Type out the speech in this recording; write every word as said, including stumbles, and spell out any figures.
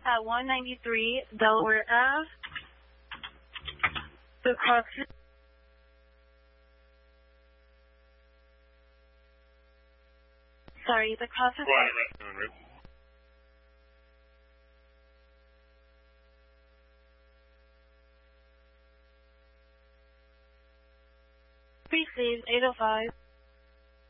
at one ninety-three Delaware Ave. The crossing. Sorry, the crossing. Right, right, right. Received eight oh five.